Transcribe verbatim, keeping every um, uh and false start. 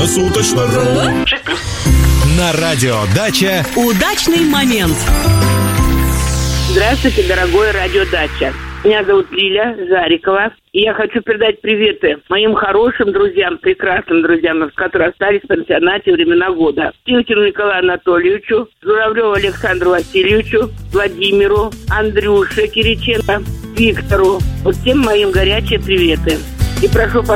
Круглосуточно. шесть плюс. На радио «Дача» удачный момент. Здравствуйте, дорогой радио «Дача». Меня зовут Лиля Жарикова. И я хочу передать приветы моим хорошим друзьям, прекрасным друзьям, которые остались в пансионате времена года. Тилкину Николаю Анатольевичу, Журавлеву Александру Васильевичу, Владимиру, Андрюше Кириченко, Виктору. Вот всем моим горячие приветы. И прошу